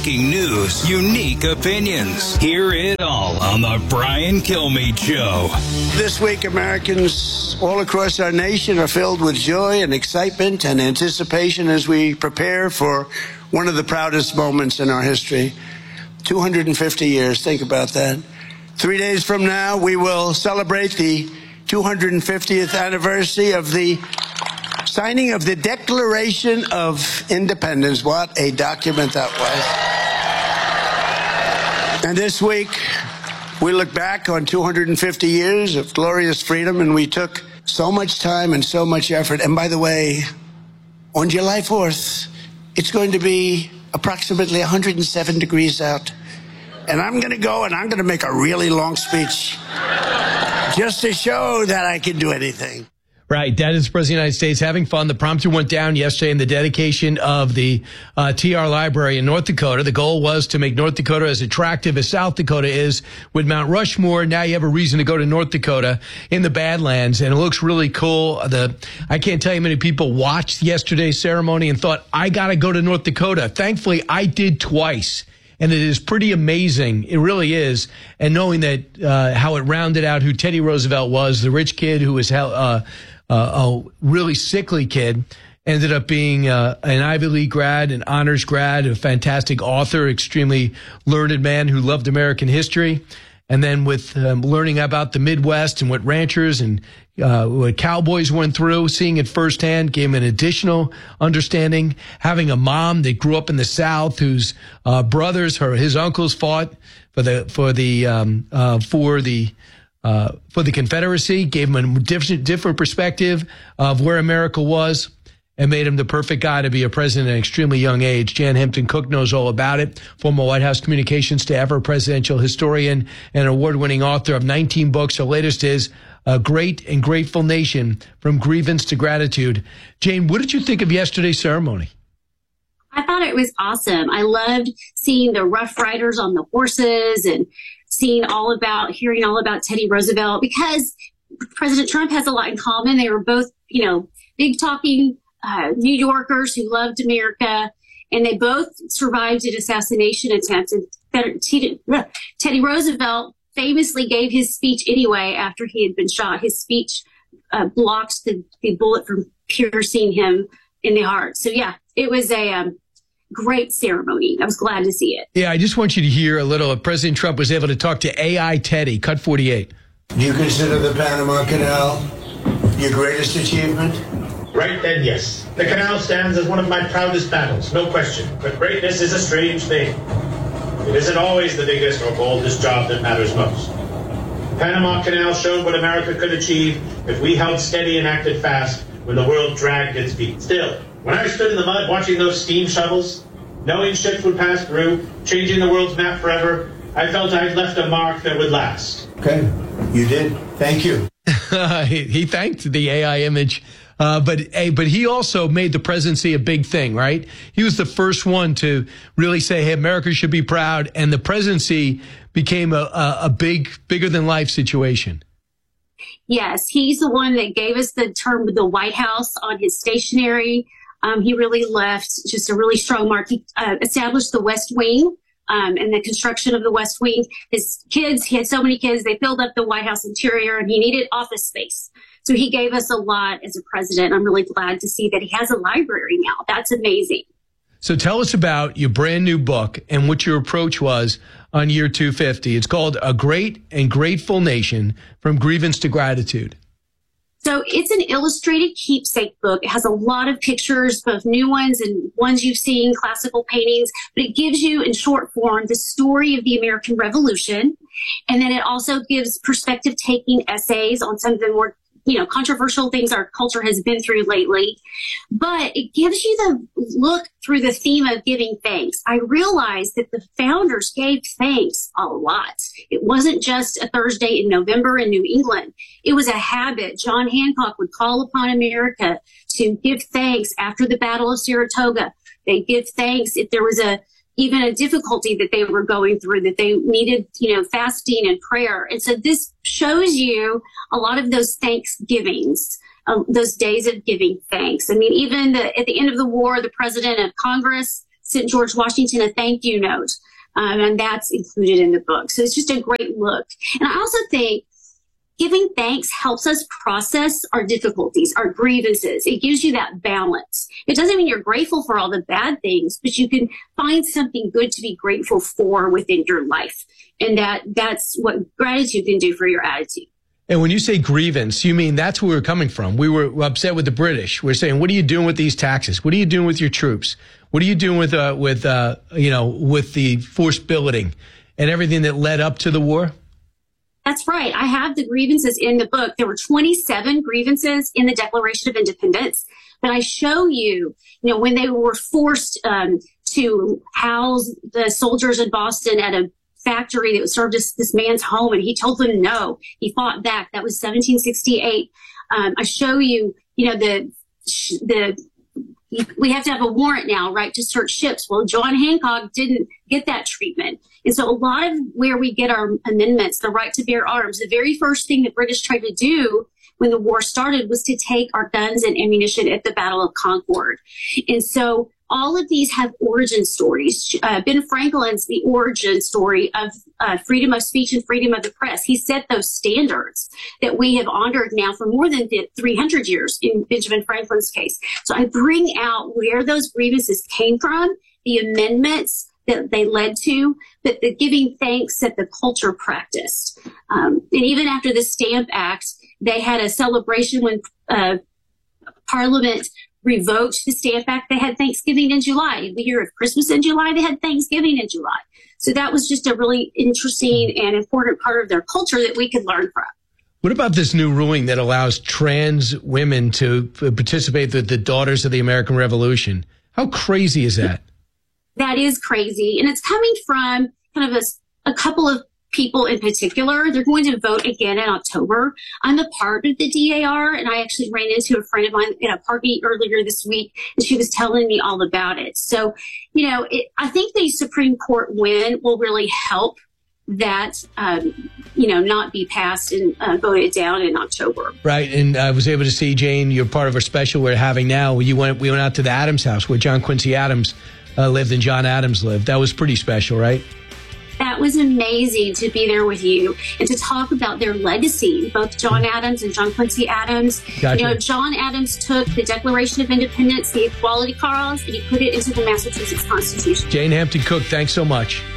breaking news, unique opinions. Hear it all on the Brian Kilmeade Show. This week, Americans all across our nation are filled with joy and excitement and anticipation as we prepare for one of the proudest moments in our history. 250 years, think about that. 3 days from now, we will celebrate the 250th anniversary of the signing of the Declaration of Independence. What a document that was. And this week, we look back on 250 years of glorious freedom, and we took so much time and so much effort. And by the way, on July 4th, it's going to be approximately 107 degrees out. And I'm going to go and I'm going to make a really long speech just to show that I can do anything. Right. That is the President of the United States having fun. The prompter went down yesterday in the dedication of the TR Library in North Dakota. The goal was to make North Dakota as attractive as South Dakota is with Mount Rushmore. Now you have a reason to go to North Dakota in the Badlands, and it looks really cool. I can't tell you how many people watched yesterday's ceremony and thought, I got to go to North Dakota. Thankfully, I did twice. And it is pretty amazing. It really is. And knowing that how it rounded out who Teddy Roosevelt was, the rich kid who was a really sickly kid, ended up being an Ivy League grad, an honors grad, a fantastic author, extremely learned man who loved American history. And then with learning about the Midwest and what ranchers and what cowboys went through, seeing it firsthand gave him an additional understanding. Having a mom that grew up in the South, whose his uncles fought for the Confederacy, gave him a different perspective of where America was, and made him the perfect guy to be a president at an extremely young age. Jan Hampton Cook knows all about it. Former White House communications staffer, presidential historian, and award-winning author of 19 books. Her latest is A Great and Grateful Nation, From Grievance to Gratitude. Jane, what did you think of yesterday's ceremony? I thought it was awesome. I loved seeing the Rough Riders on the horses and hearing all about Teddy Roosevelt, because President Trump has a lot in common. They were both, big talking New Yorkers who loved America, and they both survived an assassination attempt. And Teddy Roosevelt famously gave his speech anyway after he had been shot. His speech blocked the bullet from piercing him in the heart. So, yeah, it was a great ceremony. I was glad to see it. Yeah, I just want you to hear a little. President Trump was able to talk to AI Teddy, cut 48. Do you consider the Panama Canal your greatest achievement? Right then, yes. The canal stands as one of my proudest battles, no question. But greatness is a strange thing. It isn't always the biggest or boldest job that matters most. The Panama Canal showed what America could achieve if we held steady and acted fast when the world dragged its feet. Still, when I stood in the mud watching those steam shovels, knowing ships would pass through, changing the world's map forever, I felt I'd left a mark that would last. Okay, you did. Thank you. He thanked the AI image. But he also made the presidency a big thing, right? He was the first one to really say, hey, America should be proud. And the presidency became a bigger than life situation. Yes, he's the one that gave us the term the White House on his stationery. He really left just a really strong mark. He established the West Wing and the construction of the West Wing. He had so many kids, they filled up the White House interior, and he needed office space. So he gave us a lot as a president. I'm really glad to see that he has a library now. That's amazing. So tell us about your brand new book and what your approach was on year 250. It's called A Great and Grateful Nation, From Grievance to Gratitude. So it's an illustrated keepsake book. It has a lot of pictures, both new ones and ones you've seen, classical paintings, but it gives you in short form the story of the American Revolution. And then it also gives perspective-taking essays on some of the more controversial things our culture has been through lately, but it gives you the look through the theme of giving thanks. I realized that the founders gave thanks a lot. It wasn't just a Thursday in November in New England. It was a habit. John Hancock would call upon America to give thanks after the Battle of Saratoga. They give thanks if there was even a difficulty that they were going through, that they needed, fasting and prayer. And so this shows you a lot of those Thanksgivings, those days of giving thanks. I mean, even at the end of the war, the president of Congress sent George Washington a thank you note. And that's included in the book. So it's just a great look. And I also think giving thanks helps us process our difficulties, our grievances. It gives you that balance. It doesn't mean you're grateful for all the bad things, but you can find something good to be grateful for within your life. And that's what gratitude can do for your attitude. And when you say grievance, you mean that's where we're coming from. We were upset with the British. We're saying, what are you doing with these taxes? What are you doing with your troops? What are you doing with the forced billeting and everything that led up to the war? That's right. I have the grievances in the book. There were 27 grievances in the Declaration of Independence, but I show you, when they were forced to house the soldiers in Boston at a factory that served as this man's home, and he told them no. He fought back. That was 1768. I show you, we have to have a warrant now, right, to search ships. Well, John Hancock didn't get that treatment. And so a lot of where we get our amendments, the right to bear arms, the very first thing the British tried to do when the war started was to take our guns and ammunition at the Battle of Concord. And so all of these have origin stories. Ben Franklin's the origin story of freedom of speech and freedom of the press. He set those standards that we have honored now for more than 300 years in Benjamin Franklin's case. So I bring out where those grievances came from, the amendments that they led to, but the giving thanks that the culture practiced. And even after the Stamp Act, they had a celebration when Parliament revoked the Stamp Act. They had Thanksgiving in July. The year of Christmas in July, they had Thanksgiving in July. So that was just a really interesting and important part of their culture that we could learn from. What about this new ruling that allows trans women to participate with the Daughters of the American Revolution? How crazy is that? That is crazy. And it's coming from kind of a couple of people in particular. They're going to vote again in October. I'm a part of the DAR, and I actually ran into a friend of mine in a party earlier this week, and she was telling me all about it. So, I think the Supreme Court win will really help that, not be passed and voted down in October. Right. And I was able to see, Jane, you're part of our special we're having now. We went out to the Adams house where John Quincy Adams lived and John Adams lived. That was pretty special, right? That was amazing to be there with you and to talk about their legacy, both John Adams and John Quincy Adams. Gotcha. John Adams took the Declaration of Independence, the Equality Clause, and he put it into the Massachusetts Constitution. Jane Hampton Cook, thanks so much.